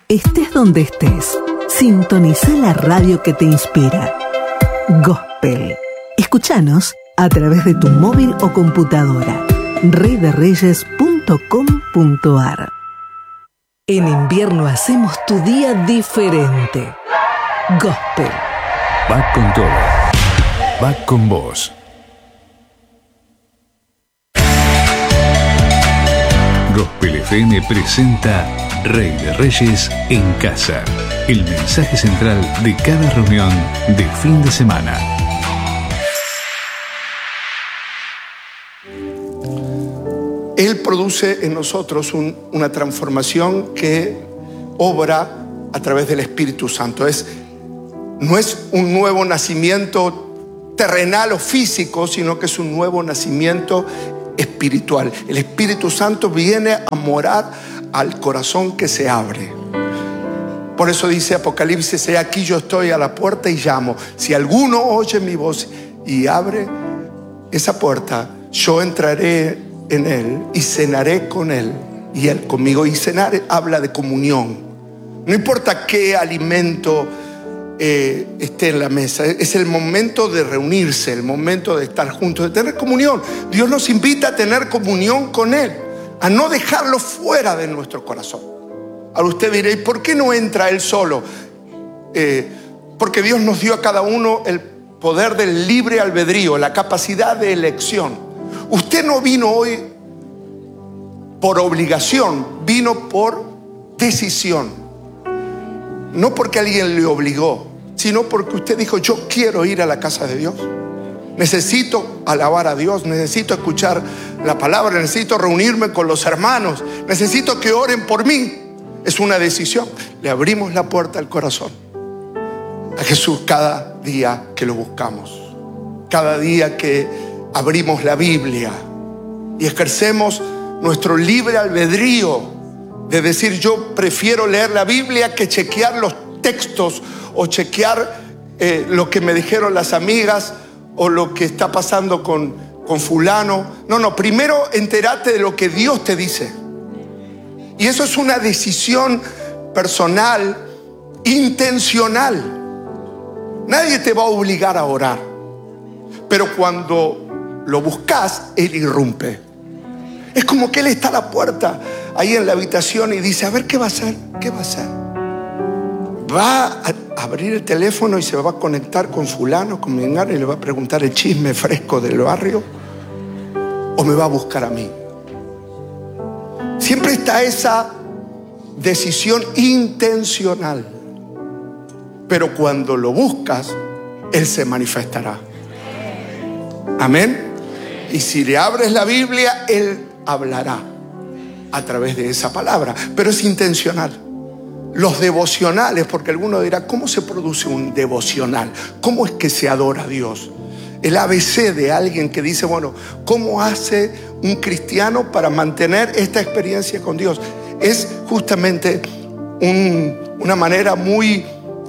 Estés donde estés, sintoniza la radio que te inspira. Gospel. Escúchanos a través de tu móvil o computadora. reyderreyes.com.ar. En invierno hacemos tu día diferente. Gospel. Va con todo. Va con vos. Gospel FM presenta Rey de Reyes en casa. El mensaje central de cada reunión de fin de semana. Él produce en nosotros una transformación que obra a través del Espíritu Santo. No es un nuevo nacimiento terrenal o físico, sino que es un nuevo nacimiento espiritual. El Espíritu Santo viene a morar al corazón que se abre. Por eso dice Apocalipsis: he aquí yo estoy a la puerta y llamo. Si alguno oye mi voz y abre esa puerta, yo entraré en él y cenaré con él y él conmigo. Y cenar habla de comunión. No importa qué alimento esté en la mesa, es el momento de reunirse, el momento de estar juntos, de tener comunión. Dios nos invita a tener comunión con él, a no dejarlo fuera de nuestro corazón. Ahora usted dirá: ¿y por qué no entra él solo? Porque Dios nos dio a cada uno el poder del libre albedrío, la capacidad de elección. Usted no vino hoy por obligación, vino por decisión. No porque alguien le obligó, sino porque usted dijo: yo quiero ir a la casa de Dios. Necesito alabar a Dios, necesito escuchar la palabra, necesito reunirme con los hermanos, necesito que oren por mí. Es una decisión. Le abrimos la puerta al corazón a Jesús cada día que lo buscamos, cada día que abrimos la Biblia y ejercemos nuestro libre albedrío de decir: yo prefiero leer la Biblia que chequear los textos o chequear lo que me dijeron las amigas o lo que está pasando con fulano. No, primero entérate de lo que Dios te dice. Y eso es una decisión personal, intencional. Nadie te va a obligar a orar, pero cuando lo buscas, Él irrumpe. Es como que Él está a la puerta, ahí en la habitación, y dice: a ver, ¿qué va a hacer? ¿Qué va a hacer? ¿Va a abrir el teléfono y se va a conectar con fulano, con mengano, y le va a preguntar el chisme fresco del barrio? ¿O me va a buscar a mí? Siempre está esa decisión intencional. Pero cuando lo buscas, Él se manifestará. Amén. Y si le abres la Biblia, Él hablará a través de esa palabra. Pero es intencional. Los devocionales, porque alguno dirá: ¿cómo se produce un devocional? ¿Cómo es que se adora a Dios? El ABC de alguien que dice: bueno, ¿cómo hace un cristiano para mantener esta experiencia con Dios? Es justamente una manera muy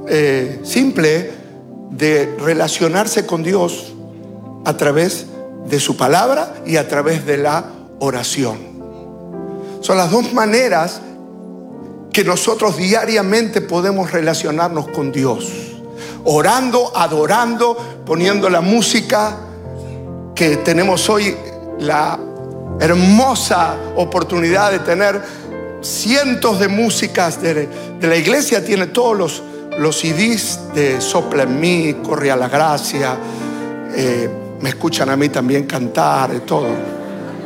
simple de relacionarse con Dios a través de su palabra y a través de la oración. Son las dos maneras que nosotros diariamente podemos relacionarnos con Dios: orando, adorando, poniendo la música que tenemos hoy, la hermosa oportunidad de tener cientos de músicas de la iglesia. Tiene todos los CDs de Sopla en mí, Corre a la Gracia, me escuchan a mí también cantar, todo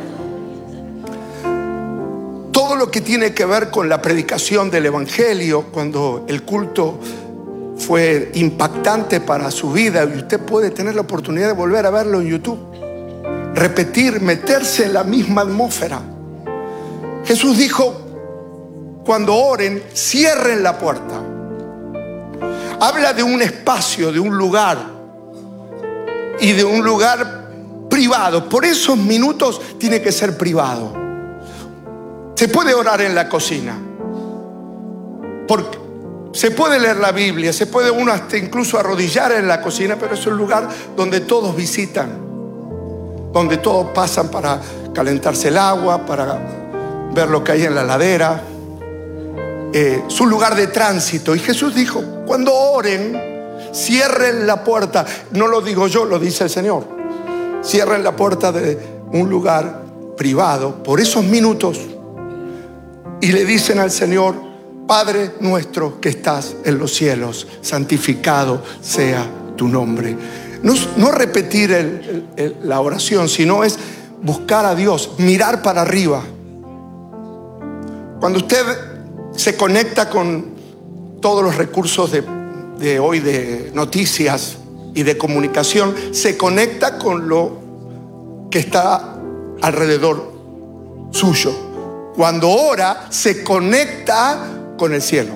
lo que tiene que ver con la predicación del evangelio. Cuando el culto fue impactante para su vida, y usted puede tener la oportunidad de volver a verlo en YouTube, repetir, meterse en la misma atmósfera. Jesús dijo: cuando oren, cierren la puerta. Habla de un espacio, de un lugar, y de un lugar privado. Por esos minutos tiene que ser privado. Se puede orar en la cocina, porque se puede leer la Biblia, se puede uno hasta incluso arrodillar en la cocina, pero es un lugar donde todos visitan, donde todos pasan para calentarse el agua, para ver lo que hay en la heladera. su lugar de tránsito. Y Jesús dijo, cuando oren, cierren la puerta. No lo digo yo, lo dice el Señor. Cierren la puerta de un lugar privado por esos minutos y le dicen al Señor: Padre nuestro que estás en los cielos, santificado sea tu nombre. No repetir la oración, sino es buscar a Dios, mirar para arriba. Cuando usted se conecta con todos los recursos de hoy de noticias y de comunicación, se conecta con lo que está alrededor suyo. Cuando ora, se conecta con el cielo.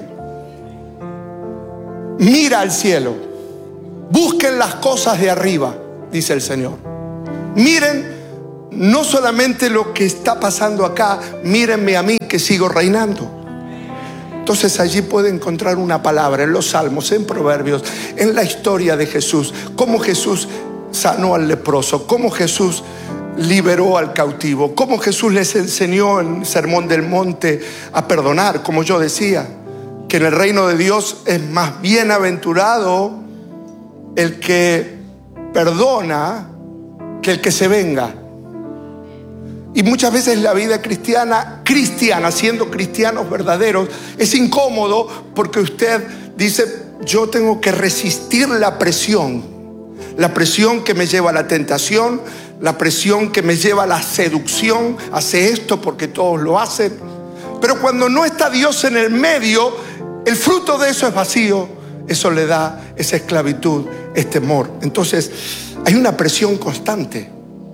Mira al cielo. Busquen las cosas de arriba, dice el Señor. Miren no solamente lo que está pasando acá, mírenme a mí que sigo reinando. Entonces allí puede encontrar una palabra en los Salmos, en Proverbios, en la historia de Jesús, cómo Jesús sanó al leproso, cómo Jesús liberó al cautivo, cómo Jesús les enseñó en el Sermón del Monte a perdonar, como yo decía, que en el reino de Dios es más bienaventurado el que perdona que el que se venga. Y muchas veces la vida cristiana, siendo cristianos verdaderos, es incómodo porque usted dice: yo tengo que resistir la presión que me lleva a la tentación, la presión que me lleva a la seducción. Hace esto porque todos lo hacen. Pero cuando no está Dios en el medio, el fruto de eso es vacío, es soledad, es esclavitud, es temor. Entonces hay una presión constante.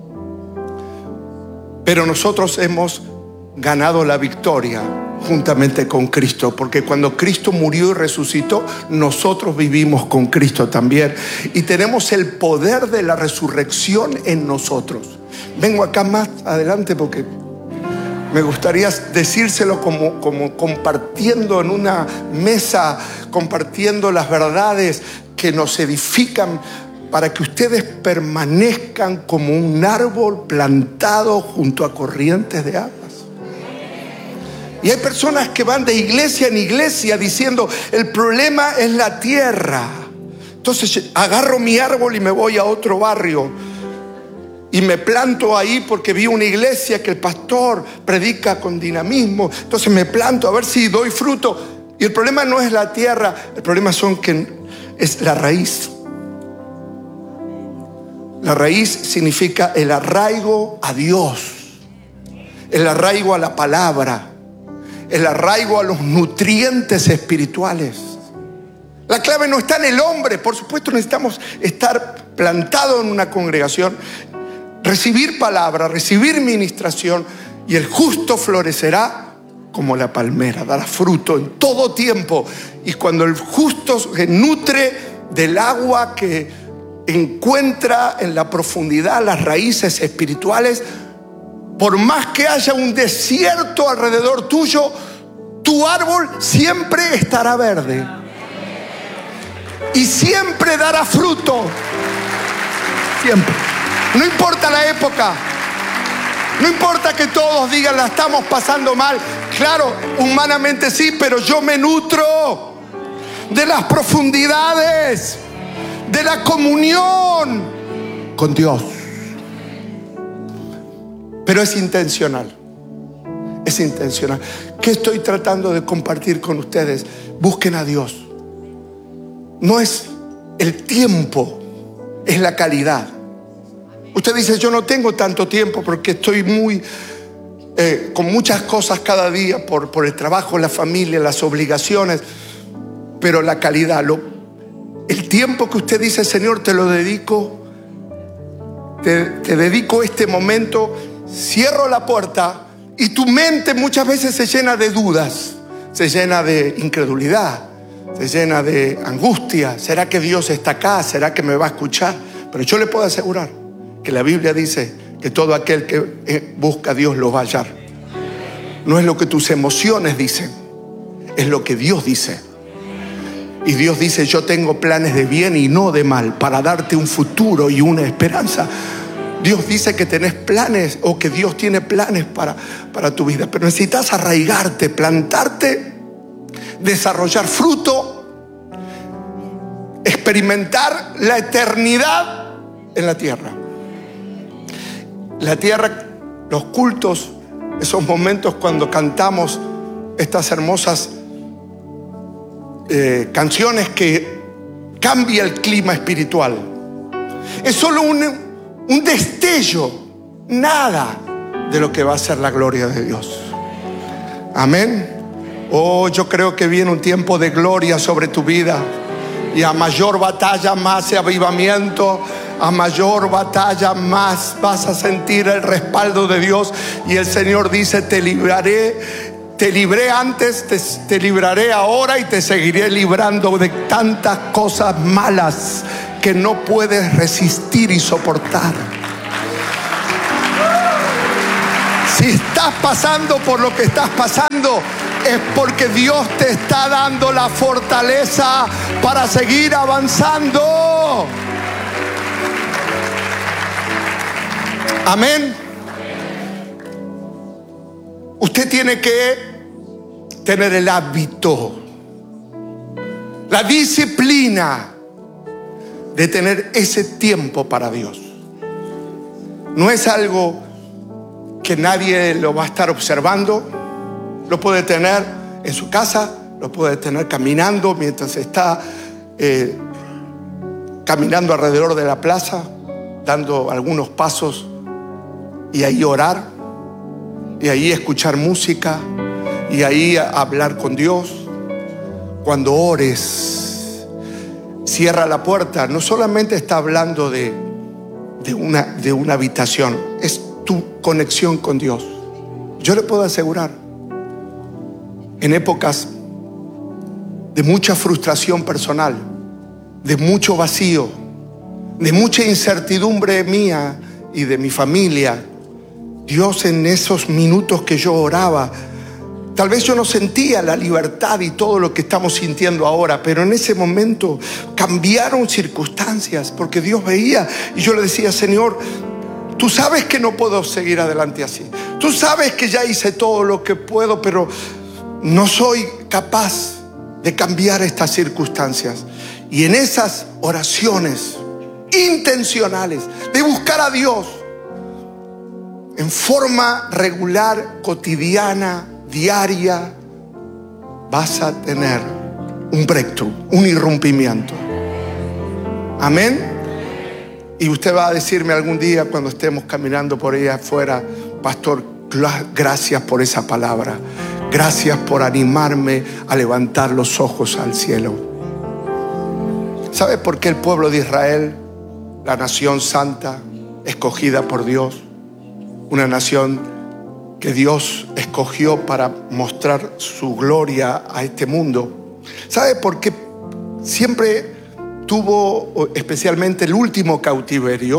Pero nosotros hemos ganado la victoria juntamente con Cristo, porque cuando Cristo murió y resucitó, nosotros vivimos con Cristo también y tenemos el poder de la resurrección en nosotros. Vengo acá más adelante porque me gustaría decírselo como compartiendo en una mesa, compartiendo las verdades que nos edifican, para que ustedes permanezcan como un árbol plantado junto a corrientes de aguas. Y hay personas que van de iglesia en iglesia diciendo: el problema es la tierra. Entonces agarro mi árbol y me voy a otro barrio y me planto ahí porque vi una iglesia que el pastor predica con dinamismo. Entonces me planto a ver si doy fruto. Y el problema no es la tierra, el problema es la raíz. La raíz significa el arraigo a Dios, el arraigo a la palabra, el arraigo a los nutrientes espirituales. La clave no está en el hombre. Por supuesto necesitamos estar plantados en una congregación, recibir palabra, recibir ministración, y el justo florecerá como la palmera, dará fruto en todo tiempo. Y cuando el justo se nutre del agua que encuentra en la profundidad las raíces espirituales, por más que haya un desierto alrededor tuyo, tu árbol siempre estará verde y siempre dará fruto. Siempre. No importa la época, no importa que todos digan: la estamos pasando mal. Claro, humanamente sí, pero yo me nutro de las profundidades, de la comunión con Dios. Pero es intencional. Es intencional. ¿Qué estoy tratando de compartir con ustedes? Busquen a Dios. No es el tiempo, es la calidad. Usted dice: yo no tengo tanto tiempo porque estoy con muchas cosas cada día por el trabajo, la familia, las obligaciones. Pero la calidad, el tiempo que usted dice: Señor, te lo dedico, te dedico este momento, cierro la puerta, y tu mente muchas veces se llena de dudas, se llena de incredulidad, se llena de angustia. ¿Será que Dios está acá? ¿Será que me va a escuchar? Pero yo le puedo asegurar que la Biblia dice que todo aquel que busca a Dios lo va a hallar. No es lo que tus emociones dicen, es lo que Dios dice. Y Dios dice: yo tengo planes de bien y no de mal, para darte un futuro y una esperanza. Dios dice que tenés planes, o que Dios tiene planes para tu vida. Pero necesitas arraigarte, plantarte desarrollar fruto, experimentar la eternidad en la tierra. La tierra, los cultos, esos momentos cuando cantamos estas hermosas canciones que cambia el clima espiritual. Es solo un destello, nada de lo que va a ser la gloria de Dios. Amén. Oh, yo creo que viene un tiempo de gloria sobre tu vida. Y a mayor batalla, más avivamiento. A mayor batalla, más vas a sentir el respaldo de Dios. Y el Señor dice: te libraré. Te libré antes, te libraré ahora y te seguiré librando de tantas cosas malas que no puedes resistir y soportar. Si estás pasando por lo que estás pasando, es porque Dios te está dando la fortaleza para seguir avanzando. Amén. Usted tiene que tener el hábito, la disciplina de tener ese tiempo para Dios. No es algo que nadie lo va a estar observando. Lo puede tener en su casa, lo puede tener caminando mientras está caminando alrededor de la plaza, dando algunos pasos, y ahí orar, y ahí escuchar música, y ahí hablar con Dios. Cuando ores, cierra la puerta. No solamente está hablando de una habitación, es tu conexión con Dios. Yo le puedo asegurar, en épocas de mucha frustración personal, de mucho vacío, de mucha incertidumbre mía y de mi familia, Dios, en esos minutos que yo oraba, tal vez yo no sentía la libertad y todo lo que estamos sintiendo ahora, pero en ese momento cambiaron circunstancias, porque Dios veía, y yo le decía: Señor, tú sabes que no puedo seguir adelante así. Tú sabes que ya hice todo lo que puedo, pero no soy capaz de cambiar estas circunstancias. Y en esas oraciones intencionales de buscar a Dios en forma regular, cotidiana, diaria, vas a tener un breakthrough, un irrumpimiento. Amén. Y usted va a decirme algún día, cuando estemos caminando por ahí afuera: pastor, gracias por esa palabra. Gracias por animarme a levantar los ojos al cielo. ¿Sabe por qué el pueblo de Israel, la nación santa, escogida por Dios, una nación que Dios escogió para mostrar su gloria a este mundo? ¿Sabe por qué siempre tuvo, especialmente el último cautiverio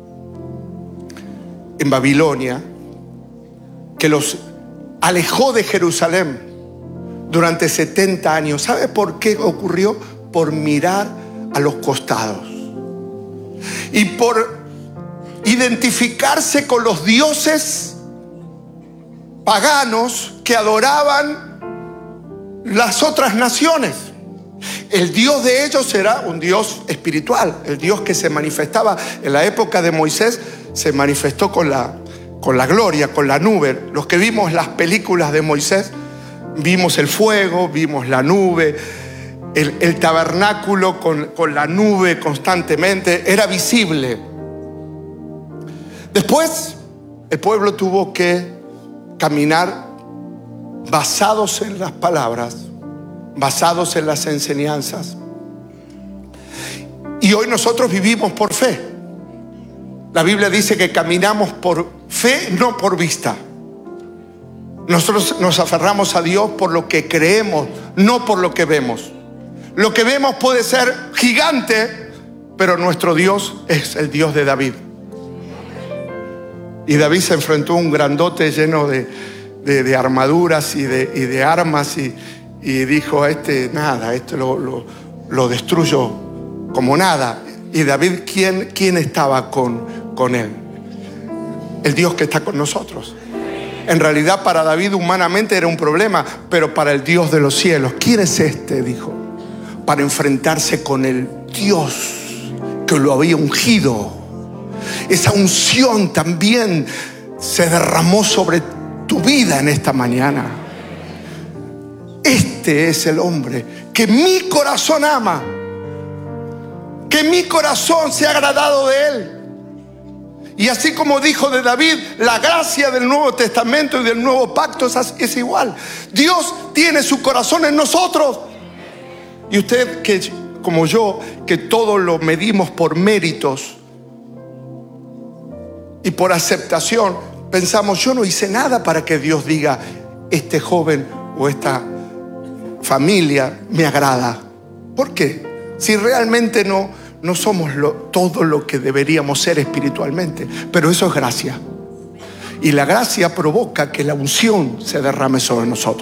en Babilonia, que los alejó de Jerusalén durante 70 años? ¿Sabe por qué ocurrió? Por mirar a los costados y por identificarse con los dioses paganos que adoraban las otras naciones. El Dios de ellos era un Dios espiritual. El Dios que se manifestaba en la época de Moisés se manifestó con la gloria, con la nube. Los que vimos las películas de Moisés, vimos el fuego, vimos la nube, el tabernáculo con la nube constantemente, era visible. Después el pueblo tuvo que caminar basados en las palabras, basados en las enseñanzas. Y hoy nosotros vivimos por fe. La Biblia dice que caminamos por fe, no por vista. Nosotros nos aferramos a Dios por lo que creemos, no por lo que vemos. Lo que vemos puede ser gigante, pero nuestro Dios es el Dios de David. Y David se enfrentó a un grandote lleno de armaduras y de armas, y dijo: nada, lo destruyo como nada. Y David, ¿quién estaba con él? El Dios que está con nosotros. En realidad para David humanamente era un problema, pero para el Dios de los cielos, ¿quién es este?, dijo, para enfrentarse con el Dios que lo había ungido. Esa unción también se derramó sobre tu vida en esta mañana. Este es el hombre que mi corazón ama, que mi corazón se ha agradado de él. Y así como dijo de David, la gracia del Nuevo Testamento y del Nuevo Pacto es igual. Dios tiene su corazón en nosotros. Y usted, que como yo, que todo lo medimos por méritos y por aceptación, pensamos, yo no hice nada para que Dios diga, este joven o esta familia me agrada. ¿Por qué? Si realmente no somos todo lo que deberíamos ser espiritualmente. Pero eso es gracia. Y la gracia provoca que la unción se derrame sobre nosotros.